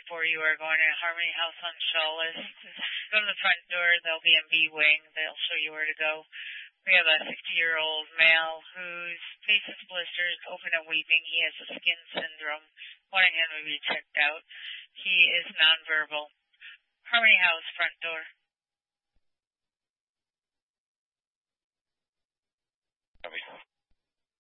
before you are going to Harmony House on Shawless. Go to the front door. They'll be in B Wing. They'll show you where to go. We have a 60-year-old male whose face is blistered, open and weeping. He has a skin syndrome, wanting him to be checked out. He is nonverbal. Harmony House, front door.